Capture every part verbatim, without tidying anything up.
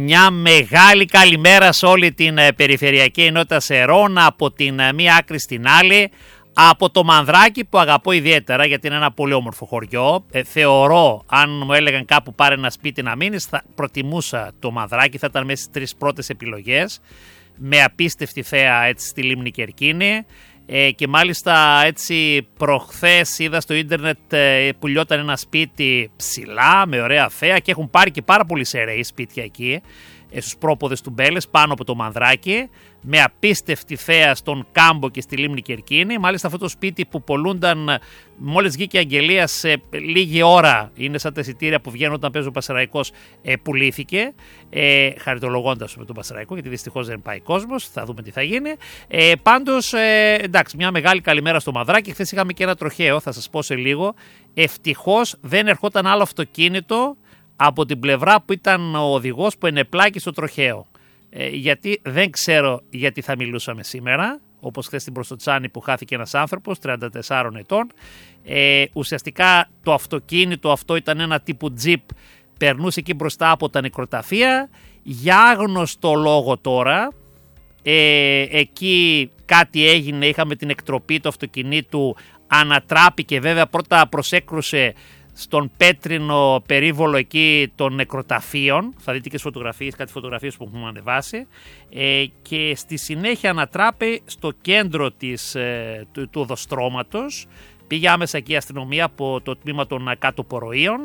μια μεγάλη καλημέρα σε όλη την περιφερειακή ενότητα Σερών, από την μία άκρη στην άλλη, από το Μανδράκι που αγαπώ ιδιαίτερα γιατί είναι ένα πολύ όμορφο χωριό. Ε, θεωρώ, αν μου έλεγαν κάπου πάρε ένα σπίτι να μείνεις, θα προτιμούσα το Μανδράκι, θα ήταν μέσα στις τρεις πρώτες επιλογές, με απίστευτη θέα έτσι στη λίμνη Κερκίνη. Ε, και μάλιστα έτσι προχθές είδα στο ίντερνετ ε, που λιόταν ένα σπίτι ψηλά με ωραία θέα και έχουν πάρει και πάρα πολύ σεραίοι σπίτια εκεί ε, στους πρόποδες του Μπέλες πάνω από το Μανδράκι, με απίστευτη θέα στον Κάμπο και στη λίμνη Κερκίνη. Μάλιστα αυτό το σπίτι που πολλούνταν μόλις βγήκε αγγελία σε λίγη ώρα, είναι σαν τα εισιτήρια που βγαίνουν όταν παίζει ο Πασεραϊκός, ε, πουλήθηκε, ε, χαριτολογώντας με τον Πασεραϊκό, γιατί δυστυχώς δεν πάει κόσμος, θα δούμε τι θα γίνει. Ε, πάντως, ε, εντάξει, μια μεγάλη καλημέρα στο Μανδράκι. Χθες είχαμε και ένα τροχαίο, θα σας πω σε λίγο. Ευτυχώς δεν ερχόταν άλλο αυτοκίνητο από την πλευρά που ήταν ο οδηγός που ενεπλάκη στο τροχαίο. Ε, γιατί δεν ξέρω γιατί θα μιλούσαμε σήμερα, όπως χθες στην Προστοτσάνη που χάθηκε ένας άνθρωπος τριάντα τεσσάρων ετών. Ε, ουσιαστικά το αυτοκίνητο αυτό ήταν ένα τύπου τζιπ, περνούσε εκεί μπροστά από τα νεκροταφεία, για άγνωστο λόγο τώρα. Ε, εκεί κάτι έγινε, είχαμε την εκτροπή του αυτοκινήτου, ανατράπηκε, βέβαια πρώτα προσέκρουσε στον πέτρινο περίβολο εκεί των νεκροταφείων, θα δείτε και στις φωτογραφίες, κάτι φωτογραφίες που έχουμε ανεβάσει, ε, και στη συνέχεια ανατράπη στο κέντρο της, ε, του, του οδοστρώματος. Πήγε άμεσα εκεί η αστυνομία από το τμήμα των κάτω ποροείων,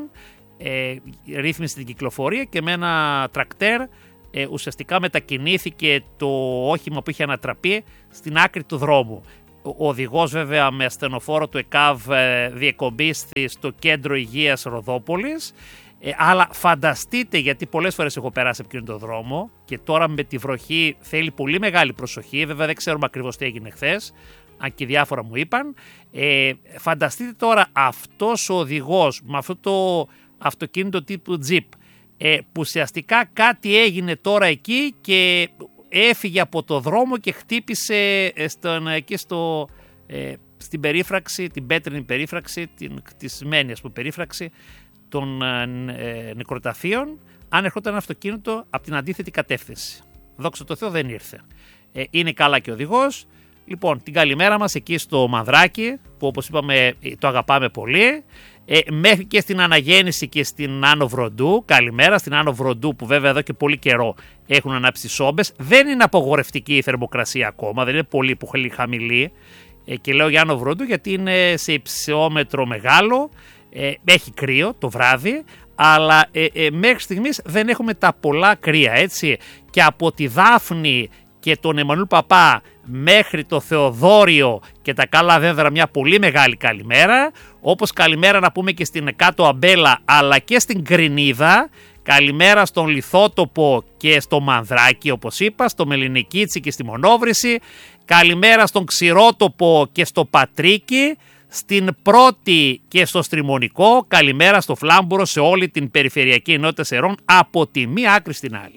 ε, ρύθμισε την κυκλοφορία και με ένα τρακτέρ ε, ουσιαστικά μετακινήθηκε το όχημα που είχε ανατραπεί στην άκρη του δρόμου. Ο οδηγός βέβαια με ασθενοφόρο του ΕΚΑΒ διεκομπίστη στο κέντρο υγείας Ροδόπολης, ε, αλλά φανταστείτε, γιατί πολλές φορές έχω περάσει από εκείνον τον δρόμο και τώρα με τη βροχή θέλει πολύ μεγάλη προσοχή, βέβαια δεν ξέρουμε ακριβώς τι έγινε χθες, αν και διάφορα μου είπαν. Ε, φανταστείτε τώρα αυτός ο οδηγός με αυτό το αυτοκίνητο τύπου Jeep, ε, που ουσιαστικά κάτι έγινε τώρα εκεί και έφυγε από το δρόμο και χτύπησε στον, εκεί στο, ε, στην περίφραξη, την πέτρινη περίφραξη, την κτισμένη ας πούμε περίφραξη των ε, νεκροταφείων, αν ερχόταν ένα αυτοκίνητο από την αντίθετη κατεύθυνση. Δόξα τω Θεώ δεν ήρθε. Ε, είναι καλά και ο οδηγός. Λοιπόν, την καλημέρα μας εκεί στο Μανδράκι, που όπως είπαμε το αγαπάμε πολύ. Ε, μέχρι και στην Αναγέννηση και στην Άνω Βροντού. Καλημέρα στην Άνω Βροντού, που βέβαια εδώ και πολύ καιρό έχουν ανάψει σόμπες. Δεν είναι απογορευτική η θερμοκρασία ακόμα, δεν είναι πολύ πολύ χαμηλή. Ε, και λέω για Άνω Βροντού γιατί είναι σε υψιόμετρο μεγάλο. Ε, έχει κρύο το βράδυ, αλλά ε, ε, μέχρι στιγμής δεν έχουμε τα πολλά κρύα, έτσι. Και από τη Δάφνη και τον Εμμανουήλ Παπά μέχρι το Θεοδόριο και τα Καλά Δένδρα μια πολύ μεγάλη καλημέρα. Όπως καλημέρα να πούμε και στην Κάτω Αμπέλα αλλά και στην Κρινίδα. Καλημέρα στον Λιθότοπο και στο Μανδράκι, όπως είπα, στο Μελινικίτσι και στη Μονόβρηση. Καλημέρα στον Ξηρότοπο και στο Πατρίκι, στην Πρώτη και στο Στριμονικό. Καλημέρα στο Φλάμπουρο, σε όλη την περιφερειακή ενότητα Σερών, από τη μία άκρη στην άλλη.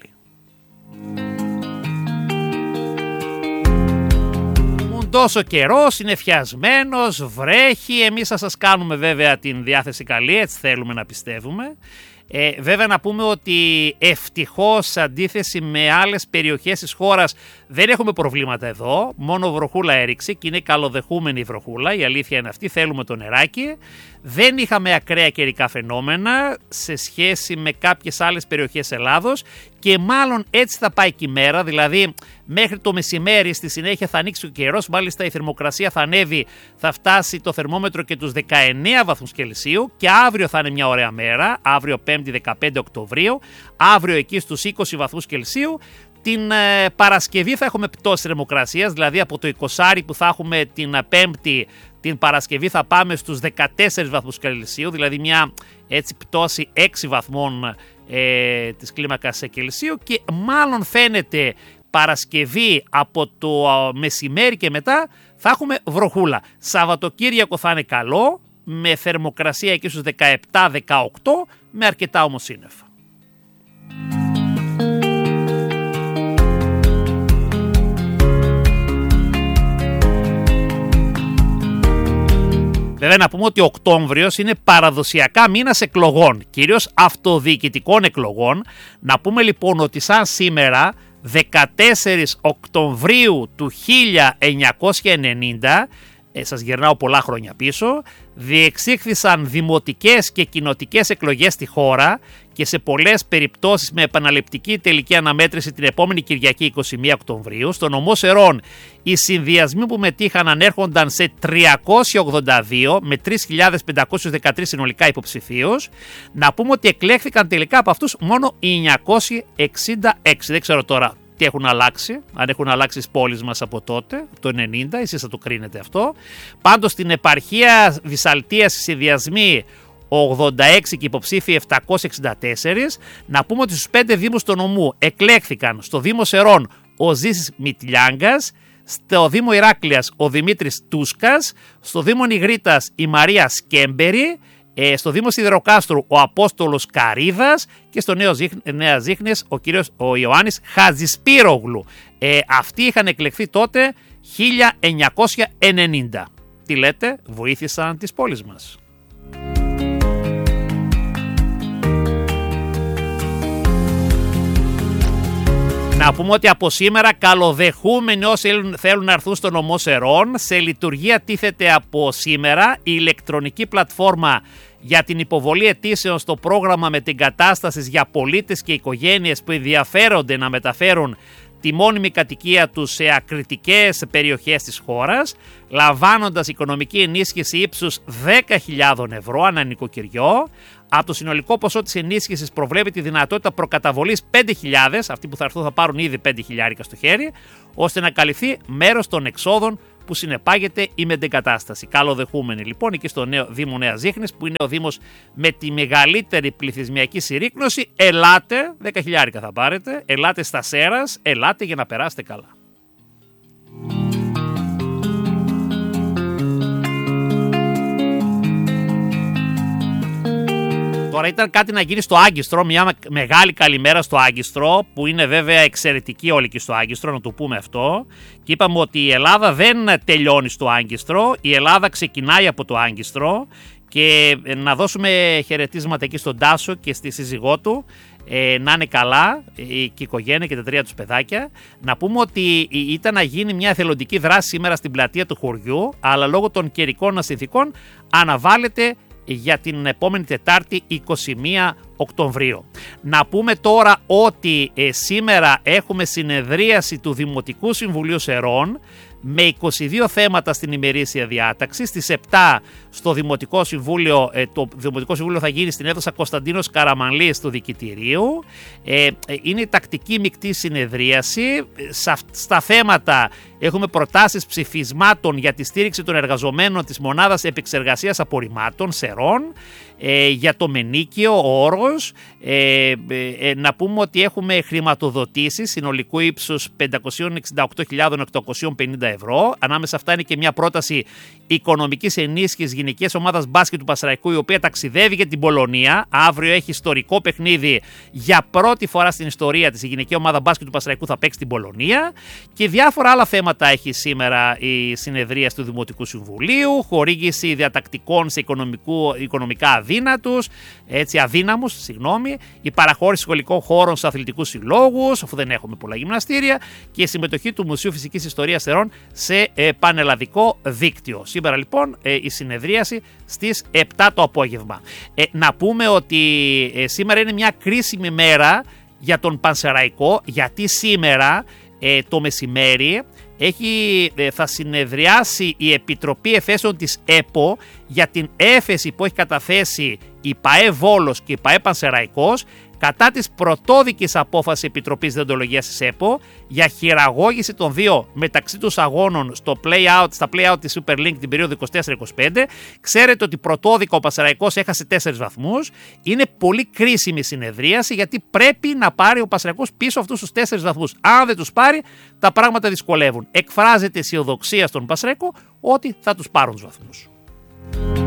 Τόσο καιρό, συννεφιασμένος, βρέχει, εμείς θα σας κάνουμε βέβαια την διάθεση καλή, έτσι θέλουμε να πιστεύουμε. Ε, βέβαια να πούμε ότι ευτυχώς σε αντίθεση με άλλες περιοχές της χώρας δεν έχουμε προβλήματα εδώ, μόνο βροχούλα έριξε και είναι καλοδεχούμενη η βροχούλα, η αλήθεια είναι αυτή, θέλουμε το νεράκι. Δεν είχαμε ακραία καιρικά φαινόμενα σε σχέση με κάποιες άλλες περιοχές Ελλάδος και μάλλον έτσι θα πάει και η μέρα, δηλαδή μέχρι το μεσημέρι στη συνέχεια θα ανοίξει ο καιρός, μάλιστα η θερμοκρασία θα ανέβει, θα φτάσει το θερμόμετρο και τους δεκαεννέα βαθμούς Κελσίου και αύριο θα είναι μια ωραία μέρα, αύριο πέμπτη δεκαπέντε Οκτωβρίου, αύριο εκεί στους είκοσι βαθμούς Κελσίου. Την ε, Παρασκευή θα έχουμε πτώση θερμοκρασίας, δηλαδή από το είκοσι που θα έχουμε την Πέμπτη, την Παρασκευή θα πάμε στους δεκατέσσερις βαθμούς Κελσίου, δηλαδή μια έτσι πτώση έξι βαθμών ε, της κλίμακας Κελσίου και μάλλον φαίνεται Παρασκευή από το μεσημέρι και μετά θα έχουμε βροχούλα. Σαββατοκύριακο θα είναι καλό, με θερμοκρασία εκεί στους δεκαεπτά δεκαοκτώ, με αρκετά όμως σύννεφα. Βέβαια να πούμε ότι ο Οκτώβριος είναι παραδοσιακά μήνας εκλογών, κυρίως αυτοδιοικητικών εκλογών. Να πούμε λοιπόν ότι σαν σήμερα δεκατέσσερις Οκτωβρίου του χίλια εννιακόσια ενενήντα, ε, σας γυρνάω πολλά χρόνια πίσω, διεξήχθησαν δημοτικές και κοινοτικές εκλογές στη χώρα και σε πολλές περιπτώσεις με επαναληπτική τελική αναμέτρηση την επόμενη Κυριακή εικοστή πρώτη Οκτωβρίου. Στο νομό Σερών οι συνδυασμοί που μετήχαν ανέρχονταν σε τριακόσιοι ογδόντα δύο με τρεις χιλιάδες πεντακόσιους δεκατρείς συνολικά υποψηφίους. Να πούμε ότι εκλέχθηκαν τελικά από αυτούς μόνο οι εννιακόσιοι εξήντα έξι. Δεν ξέρω τώρα τι έχουν αλλάξει, αν έχουν αλλάξει τις πόλεις μας από τότε, από το ενενήντα, εσείς θα το κρίνετε αυτό. Πάντως στην επαρχία Βυσσαλτίας οι συνδυασμοί ογδόντα έξι και υποψήφοι επτακόσιοι εξήντα τέσσερα. Να πούμε ότι στους πέντε δήμους του νομού εκλέχθηκαν στο Δήμο Σερών ο Ζήσης Μητλιάγκας, στο Δήμο Ηράκλειας ο Δημήτρης Τούσκας, στο Δήμο Νιγρίτας η Μαρία Σκέμπερη, στο Δήμο Σιδηροκάστρου ο Απόστολος Καρίδας και στο Νέο Ζήχ, Νέα Ζήχνης ο κύριος ο Ιωάννης Χατζησπύρογλου. Ε, αυτοί είχαν εκλεχθεί τότε χίλια εννιακόσια ενενήντα. Τι λέτε, βοήθησαν τις πόλεις μας. Να πούμε ότι από σήμερα καλοδεχούμενοι όσοι θέλουν να έρθουν στο νομό Σερών, σε λειτουργία τίθεται από σήμερα η ηλεκτρονική πλατφόρμα για την υποβολή αιτήσεων στο πρόγραμμα μετεγκατάστασης για πολίτες και οικογένειες που ενδιαφέρονται να μεταφέρουν τη μόνιμη κατοικία τους σε ακριτικές περιοχές της χώρας, λαμβάνοντας οικονομική ενίσχυση ύψους δέκα χιλιάδες ευρώ ανά νοικοκυριό. Από το συνολικό ποσό της ενίσχυσης προβλέπει τη δυνατότητα προκαταβολής πέντε χιλιάδες, αυτοί που θα έρθουν θα πάρουν ήδη πέντε χιλιάρικα στο χέρι, ώστε να καλυφθεί μέρος των εξόδων που συνεπάγεται η μετεγκατάσταση. Καλοδεχούμενοι λοιπόν εκεί στο νέο Δήμο Νέας Ζήχνης, που είναι ο Δήμος με τη μεγαλύτερη πληθυσμιακή συρρίκνωση. Ελάτε, δέκα χιλιάρικα θα πάρετε, ελάτε στα Σέρας, ελάτε για να περάσετε καλά. Τώρα ήταν κάτι να γίνει στο Άγκιστρο, μια μεγάλη καλημέρα στο Άγκιστρο, που είναι βέβαια εξαιρετική όλοι και στο Άγκιστρο, να το πούμε αυτό. Και είπαμε ότι η Ελλάδα δεν τελειώνει στο Άγκιστρο, η Ελλάδα ξεκινάει από το Άγκιστρο. Και να δώσουμε χαιρετίσματα εκεί στον Τάσο και στη σύζυγό του, ε, να είναι καλά και η οικογένεια και τα τρία τους παιδάκια. Να πούμε ότι ήταν να γίνει μια εθελοντική δράση σήμερα στην πλατεία του χωριού, αλλά λόγω των καιρικών συνθηκών αναβάλλεται για την επόμενη Τετάρτη εικοστή πρώτη Οκτωβρίου. Να πούμε τώρα ότι ε, σήμερα έχουμε συνεδρίαση του Δημοτικού Συμβουλίου Σερών με είκοσι δύο θέματα στην ημερήσια διάταξη. Στις επτά στο Δημοτικό Συμβούλιο, ε, το Δημοτικό Συμβούλιο θα γίνει στην αίθουσα Κωνσταντίνος Καραμανλής του Δικητηρίου. Ε, είναι η τακτική μεικτή συνεδρίαση. Στα θέματα έχουμε προτάσεις ψηφισμάτων για τη στήριξη των εργαζομένων της Μονάδας Επεξεργασίας Απορριμμάτων Σερών, ε, για το Μενίκιο, ο Όργος. Ε, ε, να πούμε ότι έχουμε χρηματοδοτήσεις συνολικού ύψους πεντακόσιες εξήντα οκτώ χιλιάδες οκτακόσια πενήντα ευρώ. Ανάμεσα αυτά είναι και μια πρόταση οικονομικής ενίσχυσης γυναικείας ομάδας μπάσκετ του Πασαραϊκού, η οποία ταξιδεύει για την Πολωνία. Αύριο έχει ιστορικό παιχνίδι. Για πρώτη φορά στην ιστορία της η γυναικεία ομάδα μπάσκετ του Πασαραϊκού θα παίξει την Πολωνία. Και διάφορα άλλα θέματα έχει σήμερα η συνεδρία του Δημοτικού Συμβουλίου. Χορήγηση διατακτικών σε οικονομικού, οικονομικά αδύνατους, έτσι αδύναμους, συγγνώμη. Η παραχώρηση σχολικών χώρων σε αθλητικούς συλλόγους, αφού δεν έχουμε πολλά γυμναστήρια. Και η συμμετοχή του Μουσείου Φυσικής Ιστορίας Σερών σε ε, πανελλαδικό δίκτυο. Σήμερα λοιπόν ε, η συνεδρίαση στις επτά το απόγευμα. Ε, να πούμε ότι ε, σήμερα είναι μια κρίσιμη μέρα για τον Πανσεραϊκό, γιατί σήμερα ε, το μεσημέρι έχει, ε, θα συνεδριάσει η Επιτροπή Εφέσεων της ΕΠΟ για την έφεση που έχει καταθέσει η ΠΑΕ Βόλος και η ΠΑΕ Πανσεραϊκός κατά της πρωτόδικης απόφασης Επιτροπής Δεοντολογίας της ΕΠΟ για χειραγώγηση των δύο μεταξύ τους αγώνων στο play-out, στα play-out της Super League την περίοδο είκοσι τέσσερα είκοσι πέντε. Ξέρετε ότι πρωτόδικα ο Πασαραϊκός έχασε τέσσερις βαθμούς. Είναι πολύ κρίσιμη συνεδρίαση, γιατί πρέπει να πάρει ο Πασαραϊκός πίσω αυτούς τους τέσσερις βαθμούς. Αν δεν τους πάρει, τα πράγματα δυσκολεύουν. Εκφράζεται αισιοδοξία στον Πασαραϊκό ότι θα τους πάρουν τους βαθμούς.